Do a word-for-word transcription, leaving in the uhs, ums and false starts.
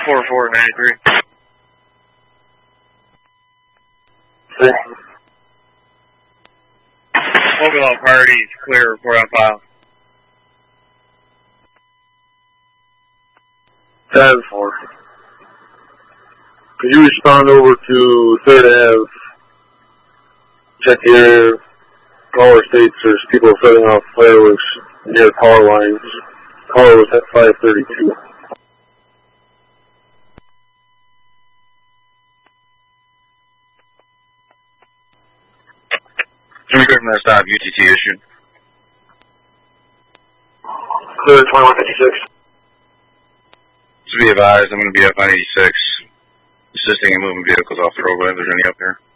four four nine three. Six. Overall parties clear, report on file. ten four. Could you respond over to third Ave? Check the area. Caller states there's people setting off fireworks near power lines. Caller was at five thirty-two. Can we go from that stop? U T T issued. Clear twenty-one fifty-six. To be advised, I'm going to be up on eighty-six, assisting in moving vehicles off the roadway if there's any up here.